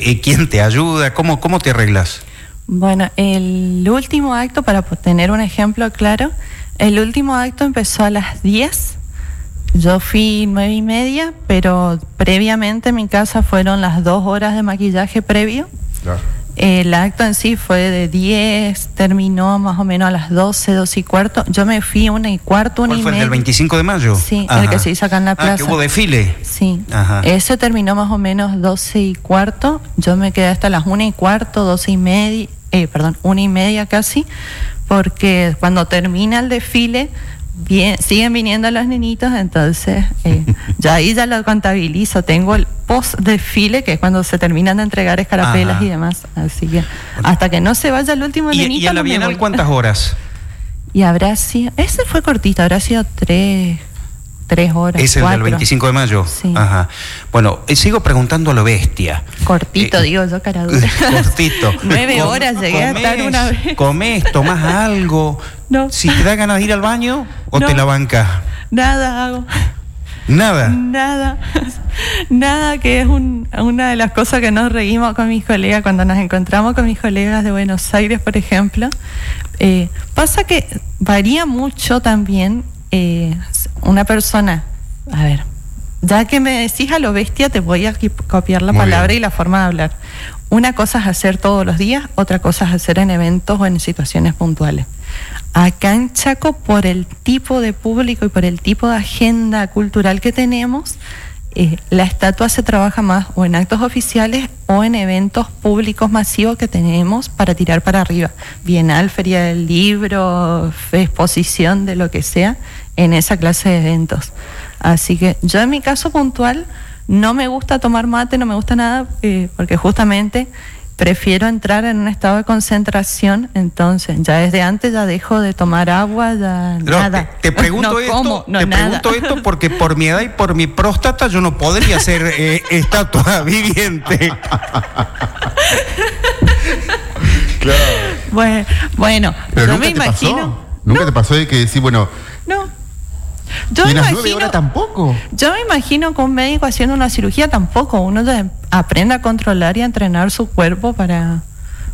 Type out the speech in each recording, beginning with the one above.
¿Quién te ayuda? ¿Cómo te arreglas? Bueno, el último acto, para tener un ejemplo claro, el último acto empezó a las 10. Yo fui 9:30, pero previamente en mi casa fueron las 2 horas de maquillaje previo. Claro. El acto en sí fue de 10, terminó más o menos a las 12, 12:15. Yo me fui 1:15, 1:30. ¿Cuál fue el del 25 de mayo? Sí, el que se hizo acá en la plaza. ¿Que hubo desfile? Sí. Ajá. Ese terminó más o menos 12:15. Yo me quedé hasta las 1:15, 12:30, 1:30 casi, porque cuando termina el desfile siguen viniendo los nenitos, entonces ya ahí ya lo contabilizo. Tengo el post desfile, que es cuando se terminan de entregar escarapelas y demás, así que hasta que no se vaya el último nenito. ¿Y a la Bienal cuántas horas? Y habrá sido, ese fue cortito, habrá sido 3 horas. ¿Es el 4. Del 25 de mayo? Sí. Ajá. Bueno, sigo preguntando a lo bestia. Cortito, digo yo, cara dura. Cortito. 9 horas llegué a estar una vez. ¿Comés, tomás algo? No. Si te da ganas de ir al baño, ¿o no te la bancas? Nada hago. ¿Nada? Nada, que es una de las cosas que nos reímos con mis colegas cuando nos encontramos con mis colegas de Buenos Aires, por ejemplo. Pasa que varía mucho también. Una persona, a ver, ya que me decís a lo bestia, te voy a copiar la palabra y la forma de hablar. Una cosa es hacer todos los días, otra cosa es hacer en eventos o en situaciones puntuales. Acá en Chaco, por el tipo de público y por el tipo de agenda cultural que tenemos, la estatua se trabaja más o en actos oficiales o en eventos públicos masivos que tenemos para tirar para arriba. Bienal, Feria del Libro, exposición de lo que sea, en esa clase de eventos. Así que yo en mi caso puntual no me gusta tomar mate, no me gusta nada, porque justamente prefiero entrar en un estado de concentración. Entonces ya desde antes ya dejo de tomar agua, ya nada. Te pregunto pregunto esto porque por mi edad y por mi próstata yo no podría ser estatua viviente. Claro. Bueno, pero yo me imagino. ¿Nunca te pasó de que decís, bueno... No. Yo ¿Y en las 9 horas tampoco? Yo me imagino que un médico haciendo una cirugía tampoco. Uno aprende a controlar y a entrenar su cuerpo para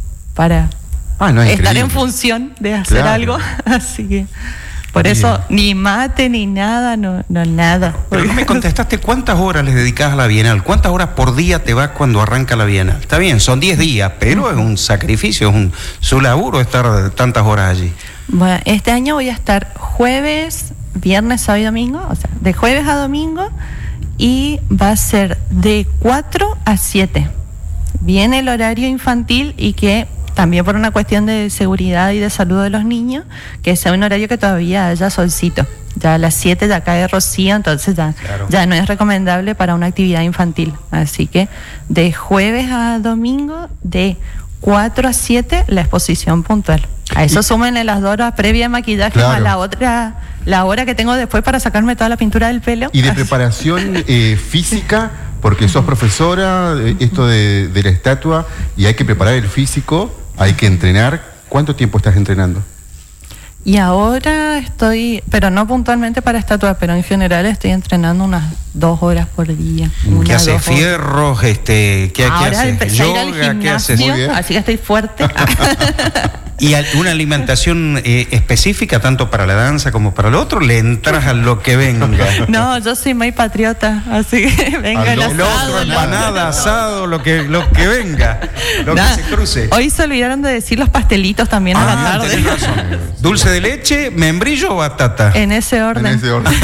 estar en función de hacer algo. Así que por eso ni mate ni nada, no nada. Pero no me contestaste cuántas horas les dedicás a la Bienal. ¿Cuántas horas por día te vas cuando arranca la Bienal? Está bien, son 10 días, pero es un sacrificio, es su laburo estar tantas horas allí. Bueno, este año voy a estar jueves, viernes, sábado y domingo, o sea, de jueves a domingo, y va a ser de 4 a 7. Viene el horario infantil y que también por una cuestión de seguridad y de salud de los niños, que sea un horario que todavía haya solcito. Ya a las 7 ya cae rocío, entonces ya no es recomendable para una actividad infantil. Así que de jueves a domingo, de 4 a 7, la exposición puntual. A eso súmenle las 2 horas previa de maquillaje, más la hora que tengo después para sacarme toda la pintura del pelo. Y de preparación física, porque sos profesora, esto de la estatua, y hay que preparar el físico, hay que entrenar. ¿Cuánto tiempo estás entrenando? Y ahora estoy, pero no puntualmente para estatua, pero en general estoy entrenando unas 2 horas por día. ¿Qué haces? ¿Fierros? ¿Qué haces? ¿Yoga? ¿Qué haces? Así que estoy fuerte. ¿Y una alimentación específica, tanto para la danza como para lo otro? ¿Le entras a lo que venga? No, yo soy muy patriota, así que venga el asado. Empanada, asado, lo que venga, que se cruce. Hoy se olvidaron de decir los pastelitos también a la tarde. Tenés razón. ¿Dulce de leche, membrillo o batata? En ese orden.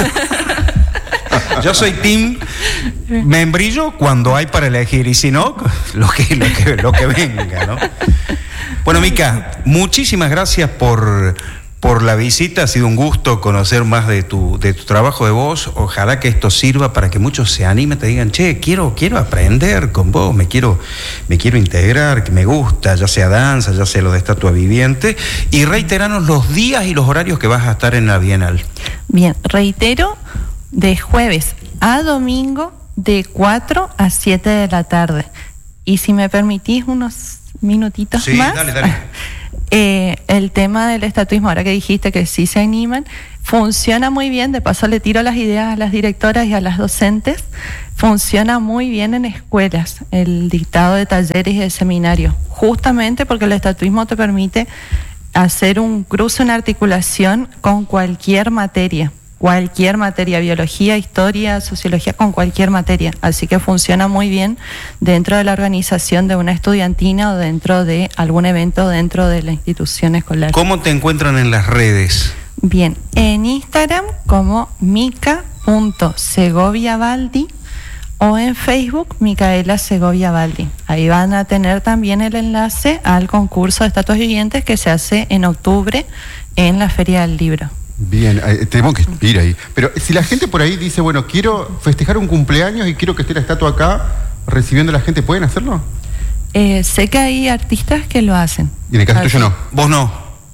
Yo soy team membrillo cuando hay para elegir, y si no, lo que venga, ¿no? Bueno, Mica, muchísimas gracias por la visita. Ha sido un gusto conocer más de tu trabajo de voz. Ojalá que esto sirva para que muchos se animen, te digan, che, quiero aprender con vos, me quiero integrar, que me gusta, ya sea danza, ya sea lo de estatua viviente. Y reiteranos los días y los horarios que vas a estar en la Bienal. Bien, reitero, de jueves a domingo, de 4 a 7 de la tarde. Y si me permitís unos minutitos más. Dale. El tema del estatuismo, ahora que dijiste que sí se animan, funciona muy bien. De paso le tiro las ideas a las directoras y a las docentes. Funciona muy bien en escuelas el dictado de talleres y de seminarios, justamente porque el estatuismo te permite hacer un cruce, una articulación con cualquier materia, biología, historia, sociología, con cualquier materia. Así que funciona muy bien dentro de la organización de una estudiantina o dentro de algún evento dentro de la institución escolar. ¿Cómo te encuentran en las redes? Bien, en Instagram como mica.segoviabaldi o en Facebook Micaela Segovia Baldi. Ahí van a tener también el enlace al concurso de estatuas vivientes que se hace en octubre en la Feria del Libro. Bien, tenemos que ir ahí. Pero si la gente por ahí dice, bueno, quiero festejar un cumpleaños y quiero que esté la estatua acá recibiendo a la gente, ¿pueden hacerlo? Sé que hay artistas que lo hacen. Y en el caso tuyo no. ¿Vos no?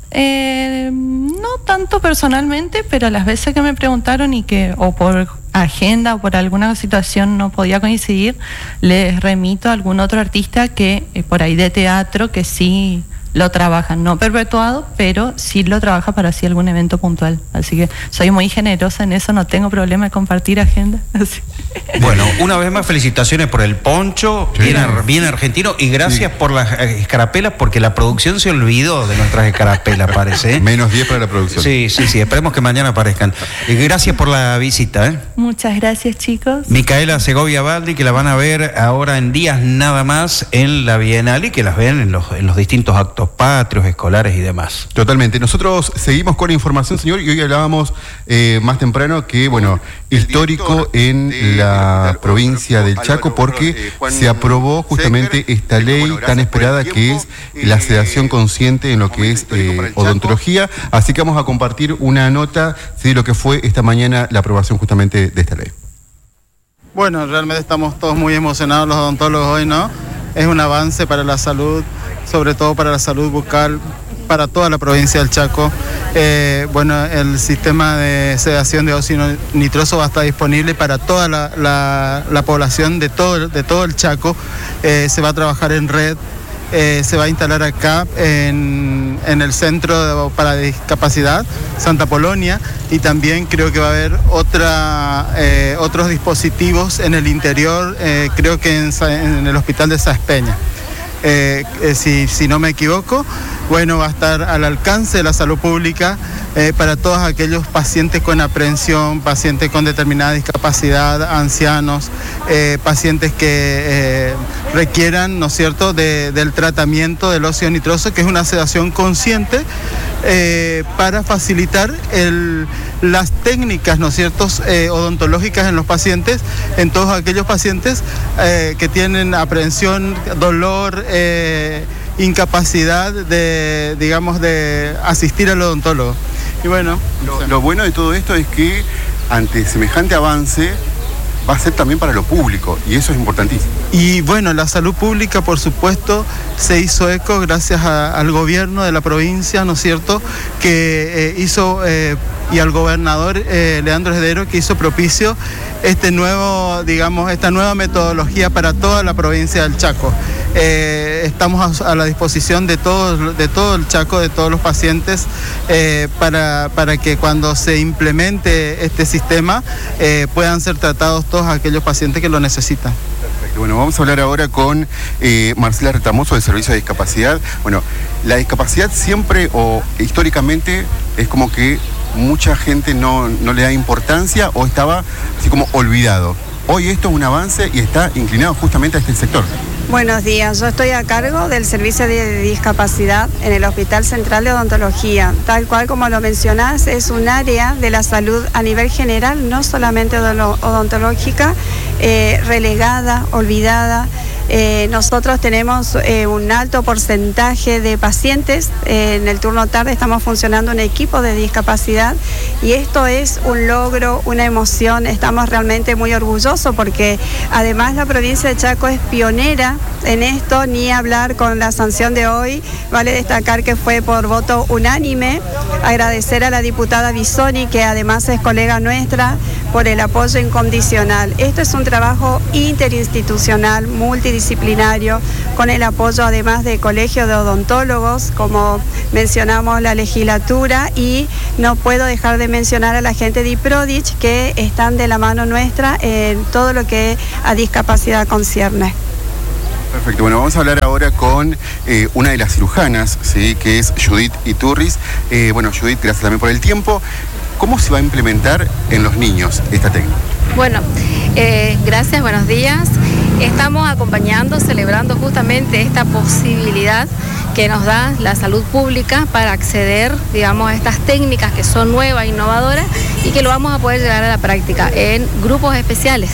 No tanto personalmente, pero las veces que me preguntaron y que o por agenda o por alguna situación no podía coincidir, les remito a algún otro artista que por ahí de teatro que sí lo trabaja, no perpetuado, pero sí lo trabaja para así algún evento puntual. Así que soy muy generosa en eso, no tengo problema de compartir agenda. Así. Bueno, una vez más felicitaciones por el poncho, sí, bien argentino, y gracias por las escarapelas, porque la producción se olvidó de nuestras escarapelas, parece. Menos 10 para la producción. Sí, esperemos que mañana aparezcan. Gracias por la visita. Muchas gracias, chicos. Micaela Segovia Baldi, que la van a ver ahora en días nada más en la Bienal y que las ven en los distintos actos patrios, escolares y demás. Totalmente. Nosotros seguimos con la información, señor, y hoy hablábamos más temprano que, bueno, histórico en la provincia del Chaco, porque se aprobó justamente esta ley tan esperada que es la sedación consciente en lo que es odontología. Así que vamos a compartir una nota de lo que fue esta mañana la aprobación justamente de esta ley. Bueno, realmente estamos todos muy emocionados los odontólogos hoy, ¿no? Es un avance para la salud, sobre todo para la salud bucal, para toda la provincia del Chaco. Bueno, el sistema de sedación de óxido nitroso va a estar disponible para toda la población de todo el Chaco. Se va a trabajar en red, se va a instalar acá en el Centro para Discapacidad, Santa Polonia, y también creo que va a haber otros dispositivos en el interior, creo que en el Hospital de Saspeña. Si no me equivoco, bueno, va a estar al alcance de la salud pública para todos aquellos pacientes con aprehensión, pacientes con determinada discapacidad, ancianos, pacientes que requieran, ¿no es cierto?, del tratamiento del óxido nitroso, que es una sedación consciente para facilitar las técnicas, ¿no es cierto?, odontológicas en los pacientes, en todos aquellos pacientes que tienen aprehensión, dolor, incapacidad de asistir al odontólogo. Y bueno, lo bueno de todo esto es que ante semejante avance va a ser también para lo público, y eso es importantísimo. Y bueno, la salud pública, por supuesto, se hizo eco gracias al gobierno de la provincia, ¿no es cierto?, que hizo, y al gobernador Leandro Heredero, que hizo propicio esta nueva metodología para toda la provincia del Chaco. Estamos a la disposición de todo el Chaco, de todos los pacientes, para que cuando se implemente este sistema puedan ser tratados todos aquellos pacientes que lo necesitan. Perfecto. Bueno, vamos a hablar ahora con Marcela Retamoso, del Servicio de Discapacidad. Bueno, la discapacidad siempre o históricamente es como que mucha gente no le da importancia o estaba así como olvidado. Hoy esto es un avance y está inclinado justamente a este sector. Buenos días, yo estoy a cargo del Servicio de Discapacidad en el Hospital Central de Odontología. Tal cual como lo mencionás, es un área de la salud a nivel general, no solamente odontológica, relegada, olvidada. Nosotros tenemos un alto porcentaje de pacientes. En el turno tarde estamos funcionando un equipo de discapacidad y esto es un logro, una emoción. Estamos realmente muy orgullosos porque además la provincia de Chaco es pionera en esto, ni hablar con la sanción de hoy. Vale destacar que fue por voto unánime. Agradecer a la diputada Bisoni, que además es colega nuestra, por el apoyo incondicional. Esto es un trabajo interinstitucional, multidisciplinario, con el apoyo además de colegios de odontólogos, como mencionamos la legislatura, y no puedo dejar de mencionar a la gente de IPRODICH, que están de la mano nuestra en todo lo que a discapacidad concierne. Perfecto, bueno, vamos a hablar ahora con una de las cirujanas, ¿sí?, que es Judith Iturris. Bueno, Judith, gracias también por el tiempo. ¿Cómo se va a implementar en los niños esta técnica? Bueno, gracias, buenos días. Estamos acompañando, celebrando justamente esta posibilidad que nos da la salud pública para acceder, digamos, a estas técnicas que son nuevas, innovadoras, y que lo vamos a poder llevar a la práctica en grupos especiales.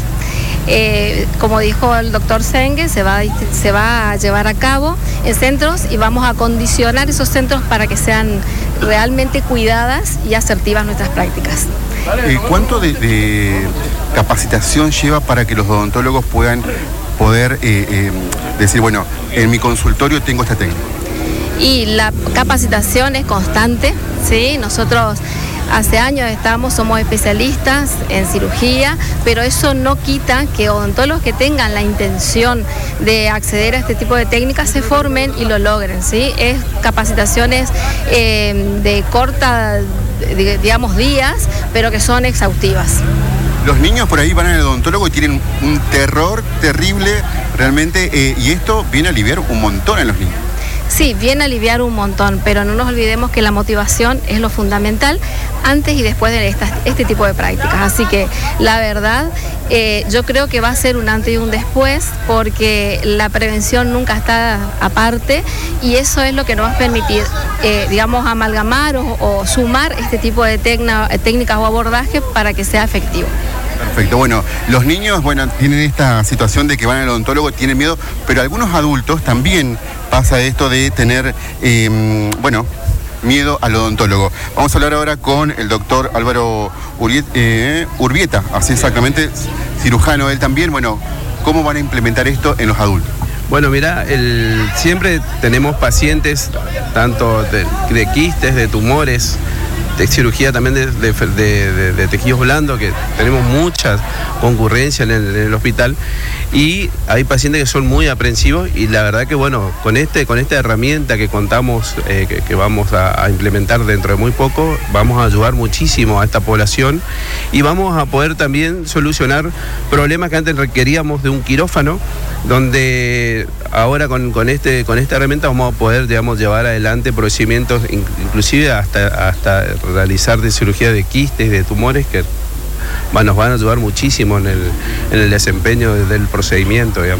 Como dijo el doctor Sengue, se va a llevar a cabo en centros y vamos a condicionar esos centros para que sean realmente cuidadas y asertivas nuestras prácticas. ¿Cuánto de capacitación lleva para que los odontólogos puedan poder decir, bueno, en mi consultorio tengo esta técnica? Y la capacitación es constante, ¿sí? Nosotros hace años somos especialistas en cirugía, pero eso no quita que odontólogos que tengan la intención de acceder a este tipo de técnicas se formen y lo logren, ¿sí? Es capacitaciones de corta, digamos, días, pero que son exhaustivas. Los niños por ahí van al odontólogo y tienen un terror terrible realmente, y esto viene a aliviar un montón a los niños. Sí, viene a aliviar un montón, pero no nos olvidemos que la motivación es lo fundamental antes y después de este tipo de prácticas. Así que la verdad, yo creo que va a ser un antes y un después, porque la prevención nunca está aparte, y eso es lo que nos va a permitir, digamos, amalgamar o sumar este tipo de técnicas o abordajes para que sea efectivo. Perfecto, bueno, los niños, bueno, tienen esta situación de que van al odontólogo, tienen miedo, pero algunos adultos también pasa esto de tener, miedo al odontólogo. Vamos a hablar ahora con el doctor Álvaro Urbieta, así exactamente, cirujano él también. Bueno, ¿cómo van a implementar esto en los adultos? Bueno, mira, siempre tenemos pacientes, tanto de quistes, de tumores, de cirugía también de tejidos blandos, que tenemos mucha concurrencia en el hospital, y hay pacientes que son muy aprensivos, y la verdad que bueno, con esta herramienta que contamos, que vamos a implementar dentro de muy poco, vamos a ayudar muchísimo a esta población, y vamos a poder también solucionar problemas que antes requeríamos de un quirófano, donde ahora con esta herramienta vamos a poder, digamos, llevar adelante procedimientos inclusive hasta realizar de cirugía de quistes, de tumores, que nos van a ayudar muchísimo en el desempeño del procedimiento, digamos.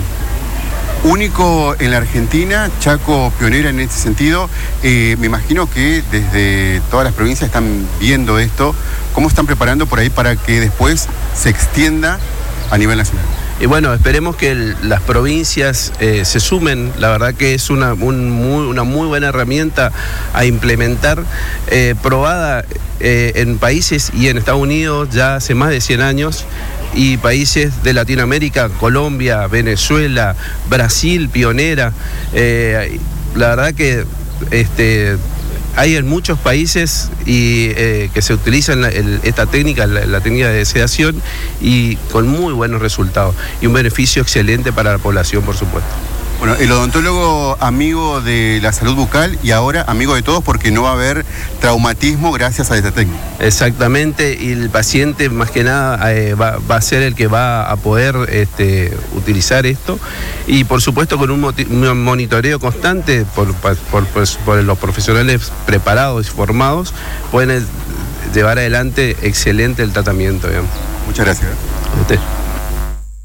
Único en la Argentina, Chaco pionera en este sentido. Me imagino que desde todas las provincias están viendo esto. ¿Cómo están preparando por ahí para que después se extienda a nivel nacional? Y bueno, esperemos que las provincias se sumen. La verdad que es una muy buena herramienta a implementar, probada en países y en Estados Unidos ya hace más de 100 años, y países de Latinoamérica, Colombia, Venezuela, Brasil, pionera. La verdad que hay en muchos países que se utilizan esta técnica, la técnica de sedación, y con muy buenos resultados y un beneficio excelente para la población, por supuesto. Bueno, el odontólogo amigo de la salud bucal y ahora amigo de todos, porque no va a haber traumatismo gracias a esta técnica. Exactamente, y el paciente más que nada va a ser el que va a poder utilizar esto, y por supuesto con un monitoreo constante por los profesionales preparados y formados, pueden llevar adelante excelente el tratamiento, digamos. Muchas gracias. A usted.